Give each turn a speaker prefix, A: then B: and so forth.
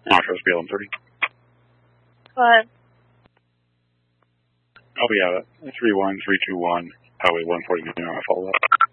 A: Montrose BLM 30.
B: Go ahead.
A: Oh, yeah, 31321, Highway 149, follow up.